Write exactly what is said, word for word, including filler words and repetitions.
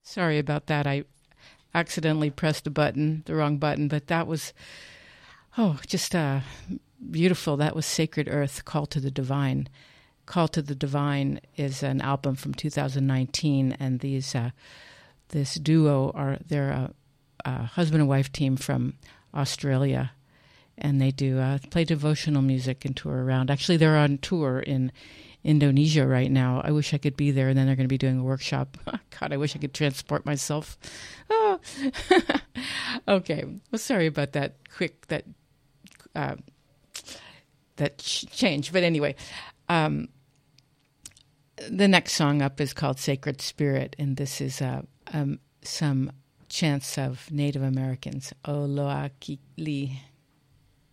Sorry about that. I accidentally pressed the button, the wrong button, but that was, oh, just uh, beautiful. That was Sacred Earth, Call to the Divine. Call to the Divine is an album from two thousand nineteen, and these uh, this duo are they're a, a husband and wife team from Australia, and they do uh, play devotional music and tour around. Actually, they're on tour in Indonesia right now. I wish I could be there, and then they're going to be doing a workshop. God, I wish I could transport myself. Oh. Okay, well, sorry about that quick that uh, that ch- change, but anyway. Um, The next song up is called Sacred Spirit, and this is uh, um, some chants of Native Americans. Oloakili.